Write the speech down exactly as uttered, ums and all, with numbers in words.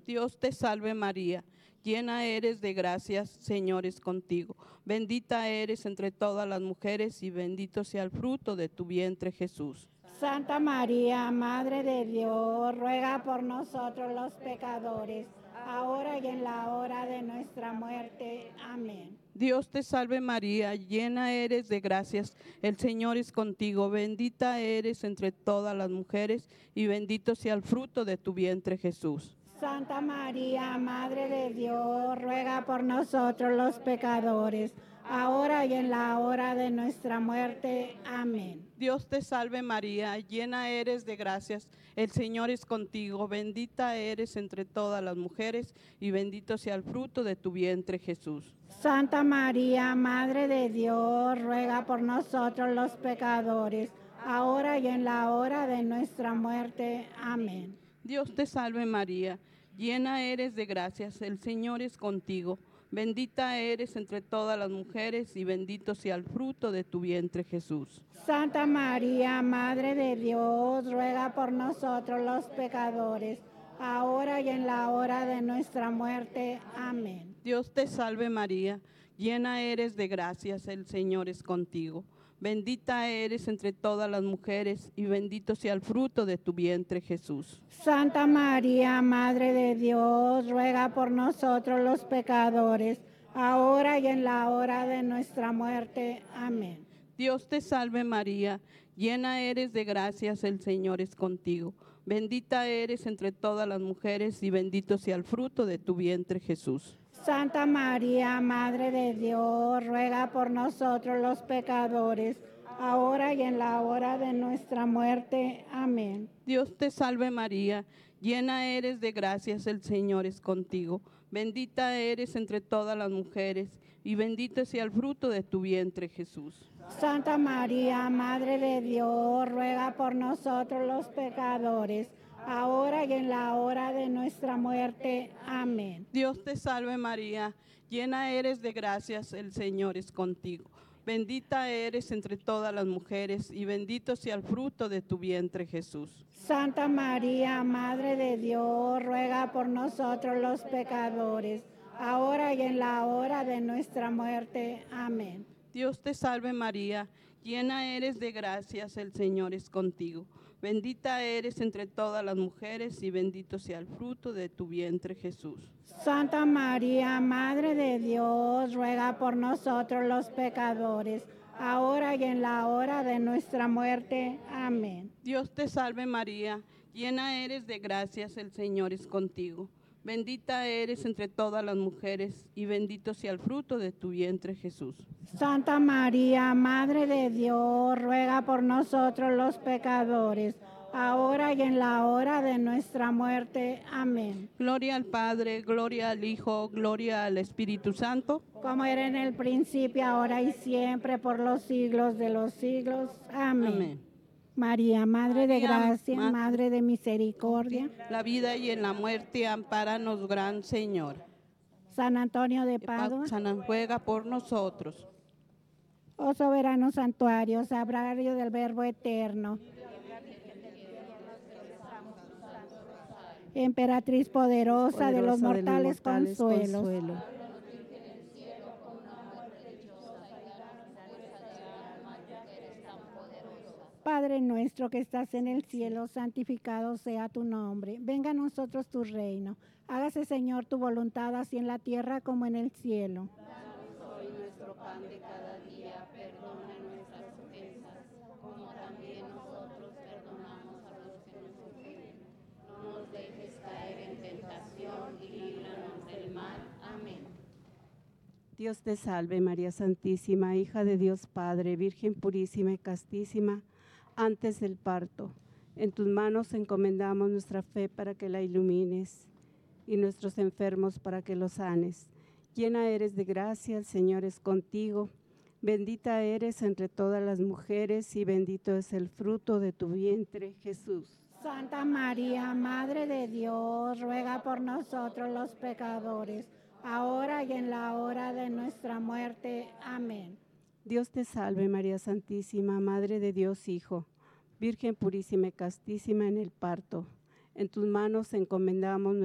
Dios te salve María, llena eres de gracias, Señor es contigo. Bendita eres entre todas las mujeres y bendito sea el fruto de tu vientre Jesús. Santa María, Madre de Dios, ruega por nosotros los pecadores, ahora y en la hora de nuestra muerte. Amén. Dios te salve María, llena eres de gracias, el Señor es contigo, bendita eres entre todas las mujeres y bendito sea el fruto de tu vientre Jesús. Santa María, Madre de Dios, ruega por nosotros los pecadores, ahora y en la hora de nuestra muerte. Amén. Dios te salve María, llena eres de gracias, el Señor es contigo, bendita eres entre todas las mujeres y bendito sea el fruto de tu vientre Jesús. Santa María, Madre de Dios, ruega por nosotros los pecadores, ahora y en la hora de nuestra muerte. Amén. Dios te salve María, llena eres de gracias, el Señor es contigo, bendita eres entre todas las mujeres y bendito sea el fruto de tu vientre Jesús. Santa María, Madre de Dios, ruega por nosotros los pecadores, ahora y en la hora de nuestra muerte. Amén. Dios te salve María, llena eres de gracias, el Señor es contigo. Bendita eres entre todas las mujeres y bendito sea el fruto de tu vientre Jesús. Santa María, Madre de Dios, ruega por nosotros los pecadores, ahora y en la hora de nuestra muerte. Amén. Dios te salve María, llena eres de gracias, el Señor es contigo. Bendita eres entre todas las mujeres y bendito sea el fruto de tu vientre Jesús. Santa María, Madre de Dios, ruega por nosotros los pecadores, ahora y en la hora de nuestra muerte. Amén. Dios te salve María, llena eres de gracias, el Señor es contigo. Bendita eres entre todas las mujeres y bendito sea el fruto de tu vientre Jesús. Santa María, Madre de Dios, ruega por nosotros los pecadores, ahora y en la hora de nuestra muerte. Amén. Dios te salve María, llena eres de gracias, el Señor es contigo. Bendita eres entre todas las mujeres y bendito sea el fruto de tu vientre Jesús. Santa María, Madre de Dios, ruega por nosotros los pecadores, ahora y en la hora de nuestra muerte. Amén. Dios te salve María, llena eres de gracias, el Señor es contigo. Bendita eres entre todas las mujeres y bendito sea el fruto de tu vientre Jesús. Santa María, Madre de Dios, ruega por nosotros los pecadores, ahora y en la hora de nuestra muerte. Amén. Dios te salve María, llena eres de gracias, el Señor es contigo. Bendita eres entre todas las mujeres y bendito sea el fruto de tu vientre Jesús. Santa María, Madre de Dios, ruega por nosotros los pecadores, ahora y en la hora de nuestra muerte. Amén. Gloria al Padre, gloria al Hijo, gloria al Espíritu Santo. Como era en el principio, ahora y siempre, por los siglos de los siglos. Amén. Amén. María, Madre de Gracia, Ma- Madre de Misericordia. La vida y en la muerte, ampáranos, Gran Señor. San Antonio de Padua. San juega por nosotros. Oh soberano santuario, sagrario del Verbo eterno. Emperatriz poderosa, poderosa de los mortales, de los mortales consuelos. consuelo. Padre nuestro que estás en el cielo, santificado sea tu nombre. Venga a nosotros tu reino. Hágase, Señor, tu voluntad, así en la tierra como en el cielo. Danos hoy nuestro pan de cada día. Perdona nuestras ofensas, como también nosotros perdonamos a los que nos ofenden. No nos dejes caer en tentación y líbranos del mal. Amén. Dios te salve, María Santísima, hija de Dios Padre, Virgen purísima y castísima, antes del parto. En tus manos encomendamos nuestra fe para que la ilumines y nuestros enfermos para que los sanes. Llena eres de gracia, el Señor es contigo. Bendita eres entre todas las mujeres y bendito es el fruto de tu vientre, Jesús. Santa María, Madre de Dios, ruega por nosotros los pecadores, ahora y en la hora de nuestra muerte. Amén. Dios te salve, María Santísima, Madre de Dios Hijo, Virgen purísima y castísima en el parto. En tus manos encomendamos